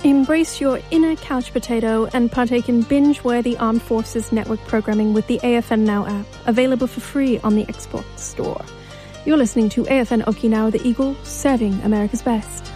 Embrace your inner couch potato and partake in binge-worthy Armed Forces Network programming with the AFN Now app, available for free on the Xbox Store. You're listening to AFN Okinawa The Eagle, serving America's best.